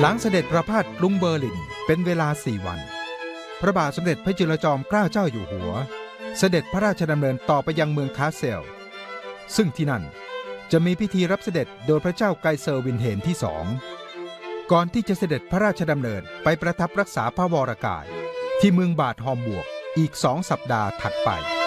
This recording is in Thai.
หลังเสด็จประพาสกรุงเบอร์ลินเป็นเวลา4 วันพระบาทสมเด็จพระจุลจอมเกล้าเจ้าอยู่หัวเสด็จพระราชดำเนินต่อไปยังเมืองคาสเซลซึ่งที่นั่นจะมีพิธีรับเสด็จโดยพระเจ้าไกเซอร์วินเฮนที่2ก่อนที่จะเสด็จพระราชดำเนินไปประทับรักษาพระวรกายที่เมืองบาดฮอมบวกอีก2 สัปดาห์ถัดไป